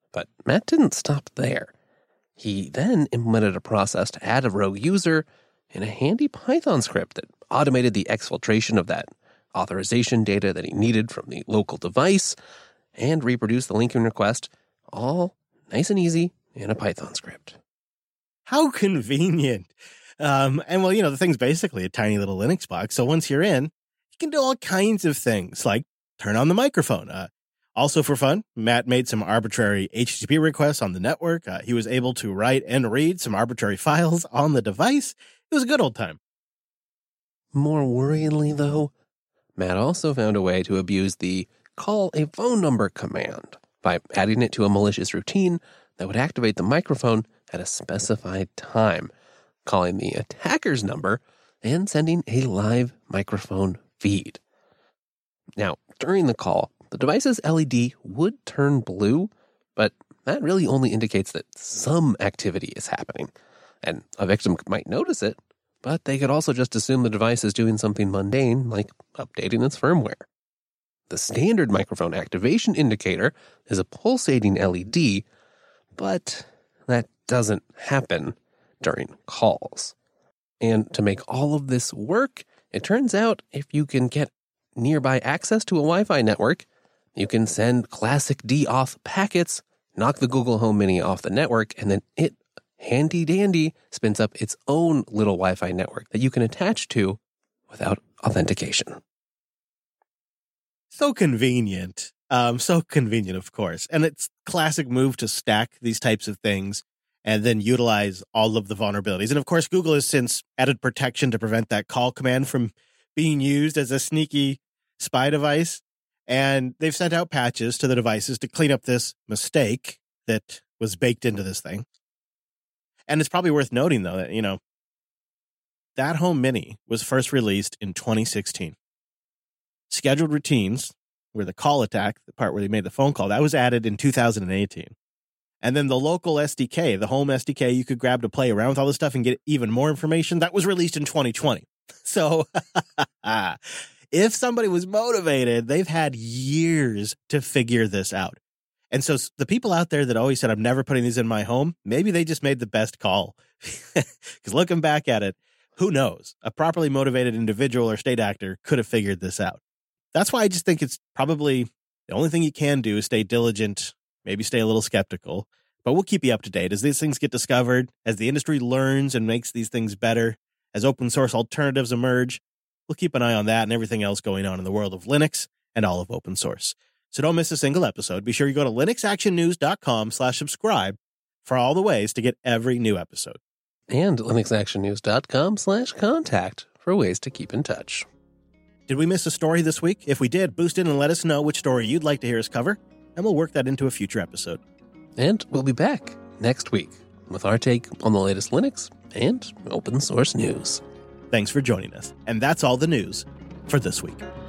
But Matt didn't stop there. He then implemented a process to add a rogue user in a handy Python script that automated the exfiltration of that authorization data that he needed from the local device and reproduced the linking request, all nice and easy in a Python script. How convenient. The thing's basically a tiny little Linux box. So once you're in, you can do all kinds of things like turn on the microphone. Also for fun, Matt made some arbitrary HTTP requests on the network. He was able to write and read some arbitrary files on the device. It was a good old time. More worryingly, though, Matt also found a way to abuse the call a phone number command by adding it to a malicious routine that would activate the microphone at a specified time, calling the attacker's number and sending a live microphone feed. Now, during the call, the device's LED would turn blue, but that really only indicates that some activity is happening. And a victim might notice it, but they could also just assume the device is doing something mundane, like updating its firmware. The standard microphone activation indicator is a pulsating LED, but that doesn't happen during calls. And to make all of this work, it turns out if you can get nearby access to a Wi-Fi network, you can send classic DAuth packets, knock the Google Home Mini off the network, and then it, handy-dandy, spins up its own little Wi-Fi network that you can attach to without authentication. So convenient. So convenient, of course. And it's classic move to stack these types of things and then utilize all of the vulnerabilities. And of course, Google has since added protection to prevent that call command from being used as a sneaky spy device. And they've sent out patches to the devices to clean up this mistake that was baked into this thing. And it's probably worth noting, though, that, that Home Mini was first released in 2016. Scheduled routines, where the call attack, the part where they made the phone call, that was added in 2018. And then the local SDK, the Home SDK you could grab to play around with all this stuff and get even more information, that was released in 2020. So if somebody was motivated, they've had years to figure this out. And so the people out there that always said, I'm never putting these in my home, maybe they just made the best call. Because looking back at it, who knows? A properly motivated individual or state actor could have figured this out. That's why I just think it's probably the only thing you can do is stay diligent, maybe stay a little skeptical. But we'll keep you up to date as these things get discovered, as the industry learns and makes these things better, as open source alternatives emerge. We'll keep an eye on that and everything else going on in the world of Linux and all of open source. So don't miss a single episode. Be sure you go to linuxactionnews.com/subscribe for all the ways to get every new episode. And linuxactionnews.com/contact for ways to keep in touch. Did we miss a story this week? If we did, boost in and let us know which story you'd like to hear us cover, and we'll work that into a future episode. And we'll be back next week with our take on the latest Linux and open source news. Thanks for joining us. And that's all the news for this week.